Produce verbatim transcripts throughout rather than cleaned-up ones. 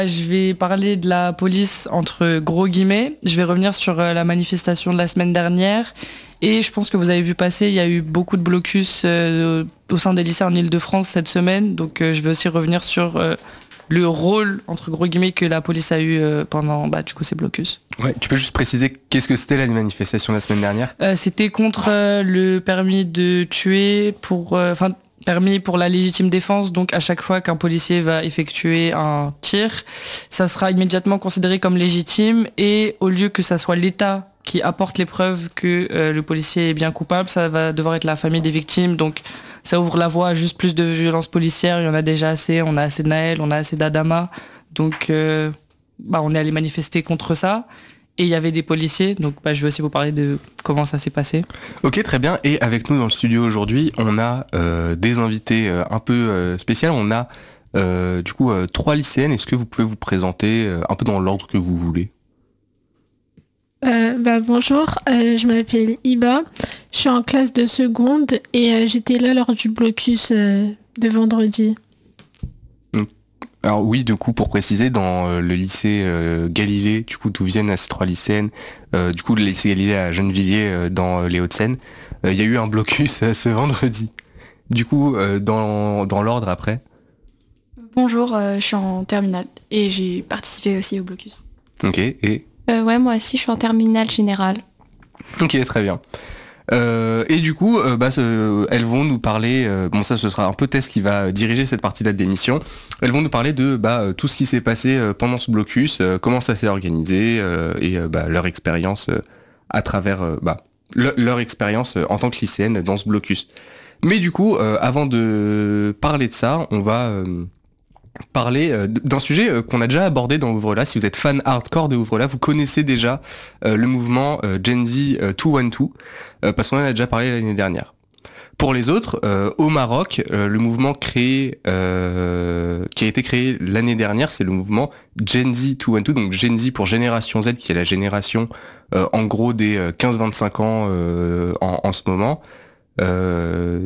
Je vais parler de la police entre gros guillemets. Je vais revenir sur la manifestation de la semaine dernière. Et je pense que vous avez vu passer, il y a eu beaucoup de blocus euh, au sein des lycées en Île-de-France cette semaine. Donc euh, je vais aussi revenir sur euh, le rôle, entre gros guillemets, que la police a eu euh, pendant bah, du coup, ces blocus. Ouais, tu peux juste préciser qu'est-ce que c'était la manifestation la semaine dernière ? euh, C'était contre euh, le permis de tuer pour... Enfin, euh, permis pour la légitime défense, donc à chaque fois qu'un policier va effectuer un tir, ça sera immédiatement considéré comme légitime et au lieu que ça soit l'État qui apporte les preuves que euh, le policier est bien coupable, ça va devoir être la famille des victimes, donc ça ouvre la voie à juste plus de violences policières, il y en a déjà assez, on a assez de Naël, on a assez d'Adama, donc euh, bah, on est allé manifester contre ça. Et il y avait des policiers, donc bah, je vais aussi vous parler de comment ça s'est passé. Ok, très bien. Et avec nous dans le studio aujourd'hui, on a euh, des invités euh, un peu euh, spéciaux. On a euh, du coup euh, trois lycéennes. Est-ce que vous pouvez vous présenter euh, un peu dans l'ordre que vous voulez ? euh, bah, Bonjour, euh, je m'appelle Iba. Je suis en classe de seconde et euh, j'étais là lors du blocus euh, de vendredi. Alors oui, du coup, pour préciser, dans euh, le lycée euh, Galilée, du coup, d'où viennent ces trois lycéennes, euh, du coup, le lycée Galilée à Gennevilliers, euh, dans euh, les Hauts-de-Seine, il euh, y a eu un blocus euh, ce vendredi. Du coup, euh, dans, dans l'ordre après. Bonjour, euh, je suis en terminale et j'ai participé aussi au blocus. Ok, et euh, Ouais, moi aussi, je suis en terminale générale. Ok, très bien. Euh, et du coup, euh, bah, ce, elles vont nous parler, euh, bon ça ce sera un peu Tess qui va diriger cette partie-là de l'émission, elles vont nous parler de bah, tout ce qui s'est passé euh, pendant ce blocus, euh, comment ça s'est organisé euh, et euh, bah, leur expérience euh, à travers euh, bah, le, leur expérience euh, en tant que lycéenne dans ce blocus. Mais du coup, euh, avant de parler de ça, on va... Euh, parler euh, d'un sujet euh, qu'on a déjà abordé dans Ouvre-la. Si vous êtes fan hardcore de Ouvre-la, vous connaissez déjà euh, le mouvement euh, Gen Z euh, deux cent douze, euh, parce qu'on en a déjà parlé l'année dernière. Pour les autres, euh, au Maroc, euh, le mouvement créé, euh, qui a été créé l'année dernière, c'est le mouvement Gen Z deux cent douze, donc Gen Z pour Génération Z, qui est la génération euh, en gros des euh, quinze vingt-cinq ans euh, en, en ce moment. Euh,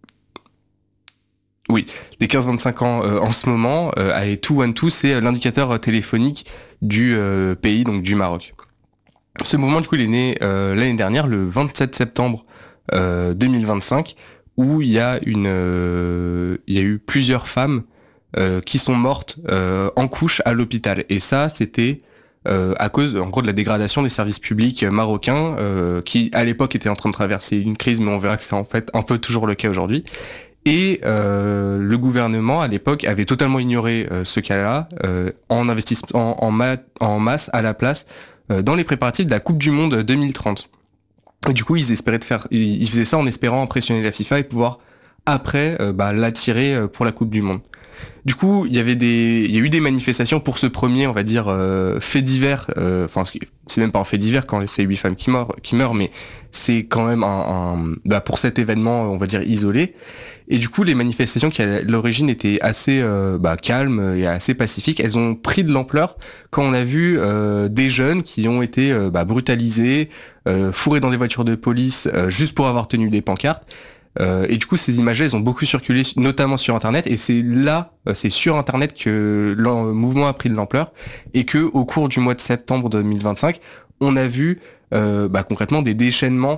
Oui, des quinze vingt-cinq ans euh, en ce moment, euh, et deux cent douze, c'est l'indicateur téléphonique du euh, pays, donc du Maroc. Ce mouvement, du coup, il est né euh, l'année dernière, le vingt-sept septembre euh, deux mille vingt-cinq, où il y a une, euh, il y a eu plusieurs femmes euh, qui sont mortes euh, en couche à l'hôpital. Et ça, c'était euh, à cause, en gros, de la dégradation des services publics marocains, euh, qui, à l'époque, étaient en train de traverser une crise, mais on verra que c'est en fait un peu toujours le cas aujourd'hui. Et euh, le gouvernement, à l'époque, avait totalement ignoré euh, ce cas-là, euh, en investissant en, en, ma- en masse à la place euh, dans les préparatifs de la Coupe du Monde deux mille trente. Et du coup, ils espéraient de faire, ils, ils faisaient ça en espérant impressionner la FIFA et pouvoir après euh, bah, l'attirer euh, pour la Coupe du Monde. Du coup, il y avait des, il y a eu des manifestations pour ce premier, on va dire, euh, fait divers. Enfin, euh, c'est même pas un fait divers quand c'est huit femmes qui meurent, qui meurent, mais c'est quand même un, un bah, pour cet événement, on va dire isolé. Et du coup, les manifestations qui à l'origine étaient assez euh, bah, calmes et assez pacifiques, elles ont pris de l'ampleur quand on a vu euh, des jeunes qui ont été euh, bah, brutalisés, euh, fourrés dans des voitures de police euh, juste pour avoir tenu des pancartes. Euh, et du coup, ces images-là, elles ont beaucoup circulé, notamment sur Internet. Et c'est là, euh, c'est sur Internet que le mouvement a pris de l'ampleur et que, au cours du mois de septembre deux mille vingt-cinq, on a vu euh, bah, concrètement des déchaînements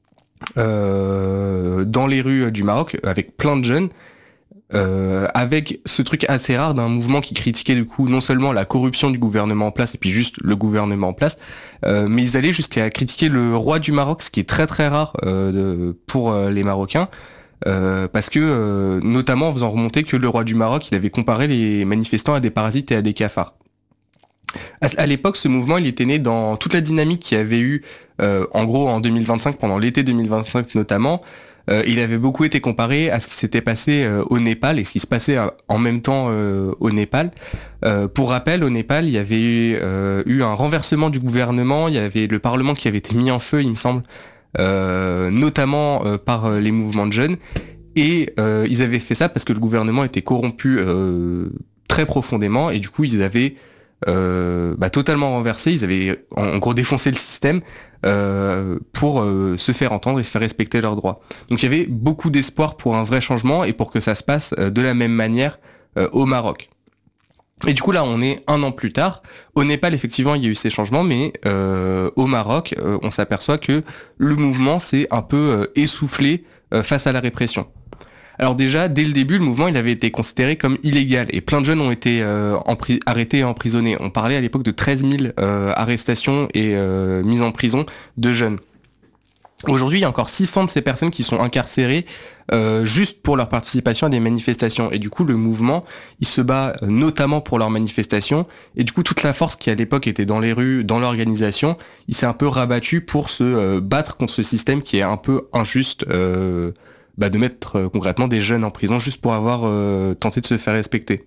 euh, dans les rues du Maroc avec plein de jeunes. Euh, avec ce truc assez rare d'un mouvement qui critiquait du coup non seulement la corruption du gouvernement en place et puis juste le gouvernement en place, euh, mais ils allaient jusqu'à critiquer le roi du Maroc, ce qui est très très rare euh, de, pour euh, les Marocains, euh, parce que euh, notamment en faisant remonter que le roi du Maroc, il avait comparé les manifestants à des parasites et à des cafards. À, à l'époque, ce mouvement, il était né dans toute la dynamique qu'il y avait eu, euh, en gros en deux mille vingt-cinq, pendant l'été deux mille vingt-cinq notamment. Euh, il avait beaucoup été comparé à ce qui s'était passé euh, au Népal et ce qui se passait euh, en même temps euh, au Népal. Euh, pour rappel, au Népal, il y avait euh, eu un renversement du gouvernement, il y avait le Parlement qui avait été mis en feu, il me semble, euh, notamment euh, par les mouvements de jeunes. Et euh, ils avaient fait ça parce que le gouvernement était corrompu euh, très profondément et du coup, ils avaient euh, bah, totalement renversé, ils avaient en, en gros défoncé le système Euh, pour euh, se faire entendre et se faire respecter leurs droits. Donc il y avait beaucoup d'espoir pour un vrai changement et pour que ça se passe euh, de la même manière euh, au Maroc. Et du coup là on est un an plus tard. Au Népal effectivement il y a eu ces changements, mais euh, au Maroc euh, on s'aperçoit que le mouvement s'est un peu euh, essoufflé euh, face à la répression. Alors déjà dès le début le mouvement il avait été considéré comme illégal et plein de jeunes ont été euh, empri- arrêtés et emprisonnés. On parlait à l'époque de treize mille euh, arrestations et euh, mises en prison de jeunes. Aujourd'hui, il y a encore six cents de ces personnes qui sont incarcérées euh, juste pour leur participation à des manifestations. Et du coup, le mouvement, il se bat euh, notamment pour leurs manifestations. Et du coup, toute la force qui à l'époque était dans les rues, dans l'organisation, il s'est un peu rabattu pour se euh, battre contre ce système qui est un peu injuste, euh, bah, de mettre euh, concrètement des jeunes en prison juste pour avoir euh, tenté de se faire respecter.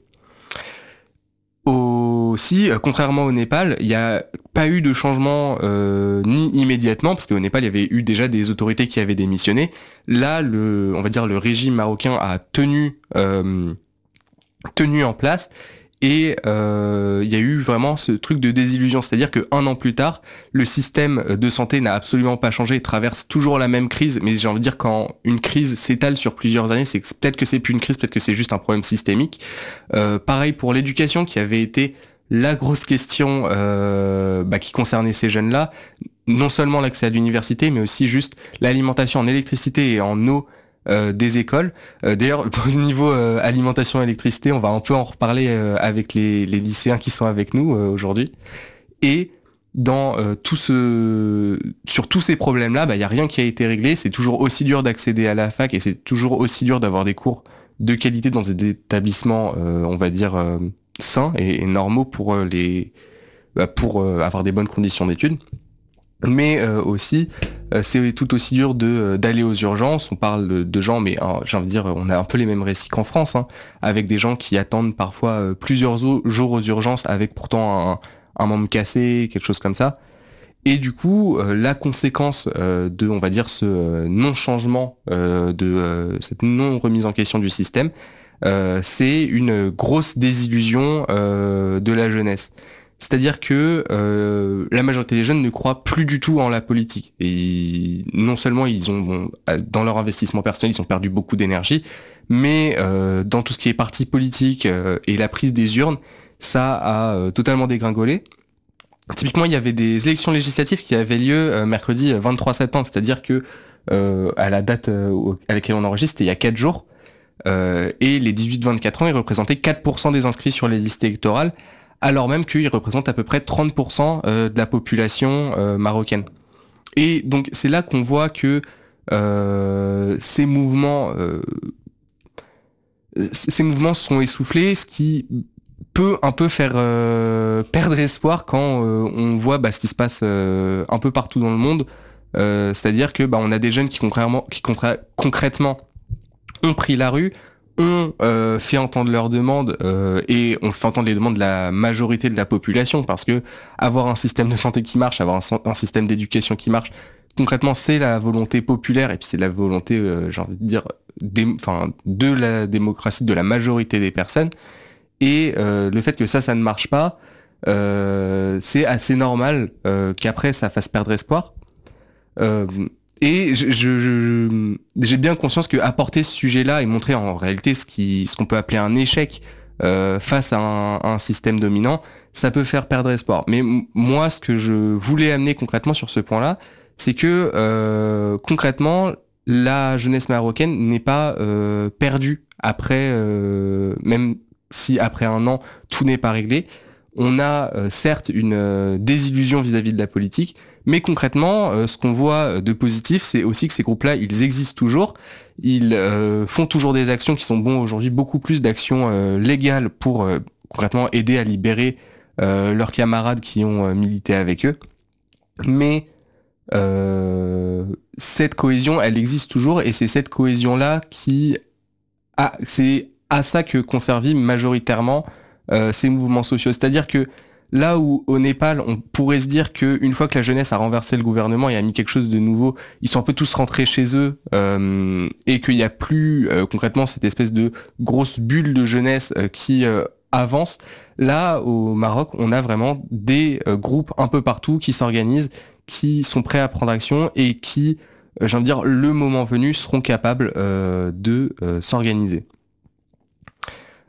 Aussi, euh, contrairement au Népal, il n'y a pas eu de changement euh, ni immédiatement, parce qu'au Népal, il y avait eu déjà des autorités qui avaient démissionné. Là, le, on va dire, le régime marocain a tenu, euh, tenu en place, et euh, il y a eu vraiment ce truc de désillusion, c'est-à-dire qu'un an plus tard, le système de santé n'a absolument pas changé, il traverse toujours la même crise, mais j'ai envie de dire quand une crise s'étale sur plusieurs années, c'est que peut-être que c'est plus une crise, peut-être que c'est juste un problème systémique. Euh, pareil pour l'éducation qui avait été la grosse question euh, bah, qui concernait ces jeunes-là, non seulement l'accès à l'université, mais aussi juste l'alimentation en électricité et en eau euh, des écoles. Euh, d'ailleurs, au niveau euh, alimentation et électricité, on va un peu en reparler euh, avec les, les lycéens qui sont avec nous euh, aujourd'hui. Et dans euh, tout ce, sur tous ces problèmes-là, bah, y a rien qui a été réglé. C'est toujours aussi dur d'accéder à la fac et c'est toujours aussi dur d'avoir des cours de qualité dans des établissements, euh, on va dire, euh, sains et, et normaux pour euh, les, bah, pour euh, avoir des bonnes conditions d'études. Mais euh, aussi, euh, c'est tout aussi dur de euh, d'aller aux urgences. On parle de, de gens, mais hein, j'ai envie de dire, on a un peu les mêmes récits qu'en France, hein, avec des gens qui attendent parfois euh, plusieurs o- jours aux urgences, avec pourtant un, un membre cassé, quelque chose comme ça. Et du coup, euh, la conséquence euh, de, on va dire, ce euh, non-changement, euh, de euh, cette non-remise en question du système, euh, c'est une grosse désillusion euh, de la jeunesse. C'est-à-dire que euh, la majorité des jeunes ne croient plus du tout en la politique. Et non seulement ils ont, bon, dans leur investissement personnel, ils ont perdu beaucoup d'énergie, mais euh, dans tout ce qui est parti politique euh, et la prise des urnes, ça a euh, totalement dégringolé. Typiquement, il y avait des élections législatives qui avaient lieu euh, mercredi vingt-trois septembre, c'est-à-dire que euh, à la date euh, à laquelle on enregistre, c'était il y a quatre jours, euh, et les dix-huit vingt-quatre ans, ils représentaient quatre pour cent des inscrits sur les listes électorales, alors même qu'ils représentent à peu près trente pour cent euh, de la population euh, marocaine. Et donc c'est là qu'on voit que euh, ces mouvements, euh, ces mouvements sont essoufflés, ce qui peut un peu faire euh, perdre espoir quand euh, on voit bah, ce qui se passe euh, un peu partout dans le monde. Euh, c'est-à-dire que bah, on a des jeunes qui, concrètement, qui concrè- concrètement ont pris la rue, ont euh, fait entendre leurs demandes euh, et ont fait entendre les demandes de la majorité de la population, parce que avoir un système de santé qui marche, avoir un, un système d'éducation qui marche, concrètement c'est la volonté populaire et puis c'est la volonté, euh, j'ai envie de dire, dé- enfin, de la démocratie de la majorité des personnes. Et euh, le fait que ça, ça ne marche pas, euh, c'est assez normal euh, qu'après ça fasse perdre espoir. Euh, et je, je, je, j'ai bien conscience que apporter ce sujet-là et montrer en réalité ce, qui, ce qu'on peut appeler un échec euh, face à un, un système dominant, ça peut faire perdre espoir. Mais m- moi, ce que je voulais amener concrètement sur ce point-là, c'est que euh, concrètement, la jeunesse marocaine n'est pas euh, perdue après, euh, même si après un an, tout n'est pas réglé. On a euh, certes une euh, désillusion vis-à-vis de la politique, mais concrètement, euh, ce qu'on voit de positif, c'est aussi que ces groupes-là, ils existent toujours, ils euh, font toujours des actions qui sont bons aujourd'hui, beaucoup plus d'actions euh, légales pour euh, concrètement aider à libérer euh, leurs camarades qui ont euh, milité avec eux. Mais euh, cette cohésion, elle existe toujours, et c'est cette cohésion-là qui a, c'est à ça que conservent majoritairement euh, ces mouvements sociaux. C'est-à-dire que là où au Népal, on pourrait se dire qu'une fois que la jeunesse a renversé le gouvernement et a mis quelque chose de nouveau, ils sont un peu tous rentrés chez eux euh, et qu'il n'y a plus euh, concrètement cette espèce de grosse bulle de jeunesse euh, qui euh, avance. Là, au Maroc, on a vraiment des euh, groupes un peu partout qui s'organisent, qui sont prêts à prendre action et qui, euh, j'ai envie de dire, le moment venu, seront capables euh, de euh, s'organiser.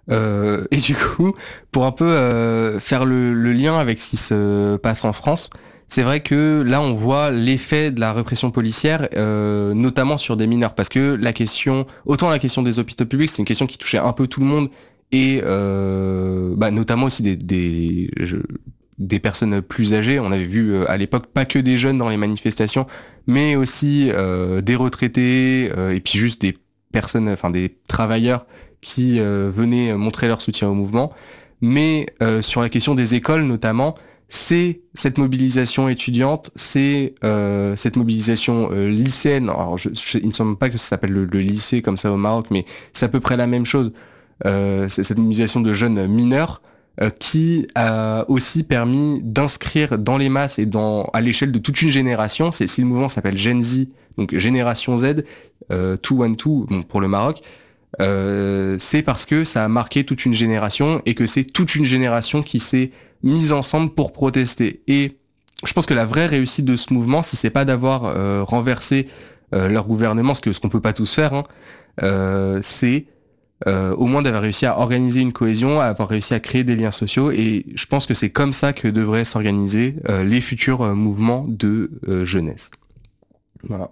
Euh, et du coup, pour un peu euh, faire le, le lien avec ce qui se passe en France, c'est vrai que là on voit l'effet de la répression policière, euh, notamment sur des mineurs, parce que la question, autant la question des hôpitaux publics, c'est une question qui touchait un peu tout le monde, et euh, bah, notamment aussi des, des, je, des personnes plus âgées. On avait vu euh, à l'époque pas que des jeunes dans les manifestations, mais aussi euh, des retraités, euh, et puis juste des personnes, enfin des travailleurs qui euh, venaient montrer leur soutien au mouvement. Mais euh, sur la question des écoles notamment, c'est cette mobilisation étudiante, c'est euh, cette mobilisation euh, lycéenne. Alors, je, je, il ne me semble pas que ça s'appelle le, le lycée comme ça au Maroc, mais c'est à peu près la même chose. Euh, c'est cette mobilisation de jeunes mineurs euh, qui a aussi permis d'inscrire dans les masses et dans, à l'échelle de toute une génération. C'est, si le mouvement s'appelle Gen Z, donc Génération Z, euh, deux cent douze, bon, pour le Maroc, euh, c'est parce que ça a marqué toute une génération et que c'est toute une génération qui s'est mise ensemble pour protester. Et je pense que la vraie réussite de ce mouvement, si c'est pas d'avoir euh, renversé euh, leur gouvernement, ce que ce qu'on peut pas tous faire, hein, euh, c'est euh, au moins d'avoir réussi à organiser une cohésion, à avoir réussi à créer des liens sociaux. Et je pense que c'est comme ça que devraient s'organiser euh, les futurs euh, mouvements de euh, jeunesse. Voilà.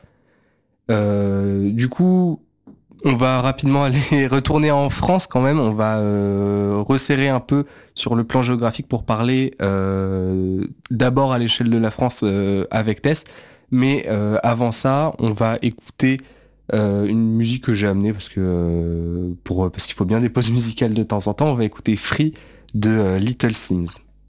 Euh, du coup, on va rapidement aller retourner en France quand même. On va euh, resserrer un peu sur le plan géographique pour parler euh, d'abord à l'échelle de la France euh, avec Tess. Mais euh, avant ça, on va écouter euh, une musique que j'ai amenée parce que euh, pour parce qu'il faut bien des pauses musicales de temps en temps. On va écouter Free de euh, Little Sims.